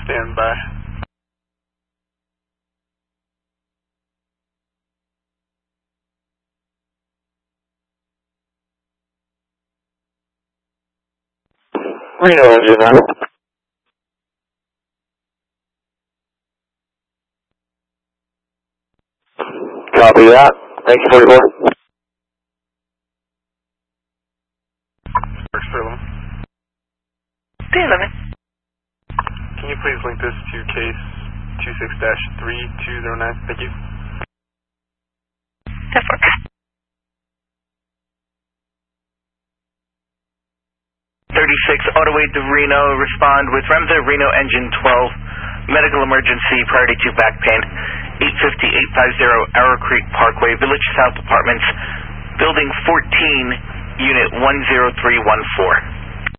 Stand by. Reno engine 9. Copy that. Thank you, 44. Works for 11. D11. Can you please link this to case 26-3209? Thank you. That works. 36, Autoway to Reno, respond with Remza, Reno engine 12, medical emergency, priority to back pain, 850-850 Arrow Creek Parkway, Village South Apartments, building 14, unit 10314.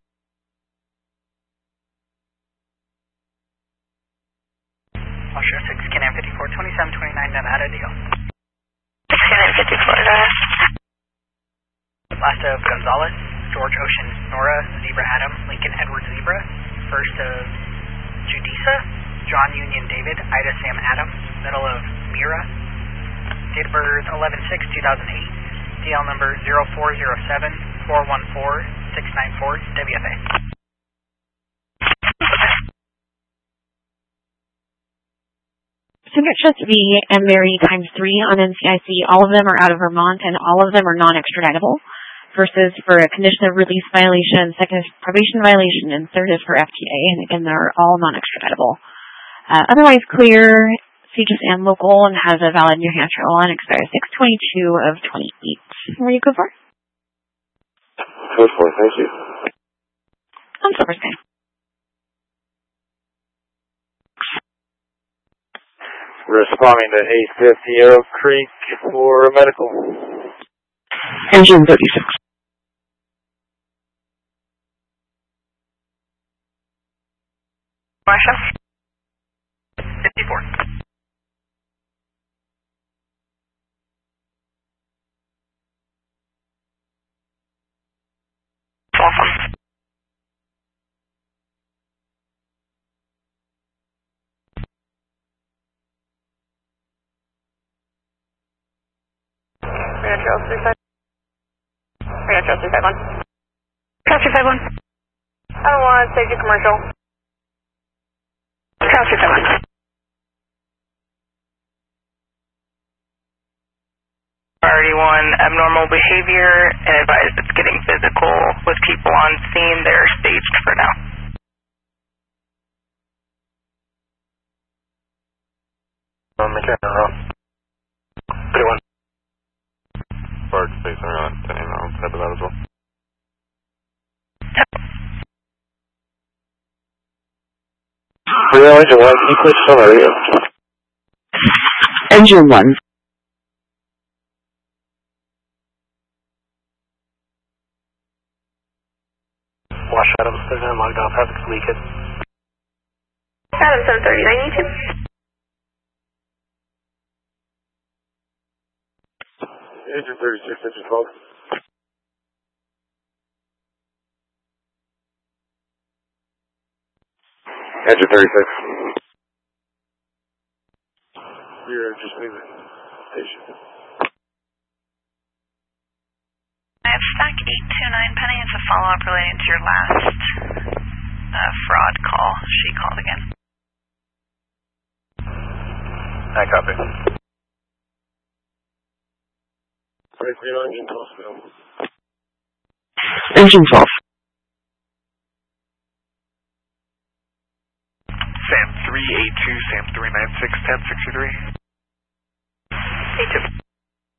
Osher 6, Can-Am 54, 2729 Nevada, deal. 6, Can-Am 54, Last of Gonzalez, George Ocean Nora, Zebra Adam, Lincoln Edward Zebra. First of Judisa, John Union David, Ida Sam Adam. Middle of Mira. Date of birth 11/6/2008. DL number 0407-414-694, WFA. Signature 3 and Mary times 3 on NCIC. All of them are out of Vermont, and all of them are non-extraditable. First is for a condition of release violation, second is probation violation, and third is for FTA. And again, they're all non-extraditable. Otherwise clear, CJIS and local, and has a valid New Hampshire law and expires 6/22/28. Where you go for? Code 4, thank you. I'm Silver Sky. Responding to 850 Arrow Creek for medical. Engine 36. Marsha 54. Awesome. Trail 351. Trail 351. I don't want safety commercial. Trail 351. Priority 1, abnormal behavior, and advise it's getting physical with people on scene. They're staged for now. McKenna Row. 31. Park space around 10 on type of that as well. Real engine 1, can you please tell me radio? Engine 1. Wash Adams, there's an logged off, traffic's leaking. Adam 739, you Engine 36, engine 12. Engine 36. We're just leaving station. I have stack 829 Penny. It's a follow-up relating to your last fraud call. She called again. I copy. Engine 12. Engine 12. Sam 382, Sam 396, 1063.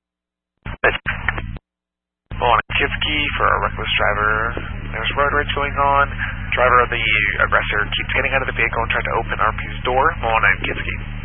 82. On Kitsky for a reckless driver. There's road rage going on. Driver of the aggressor keeps getting out of the vehicle and trying to open RP's door. On Kitsky.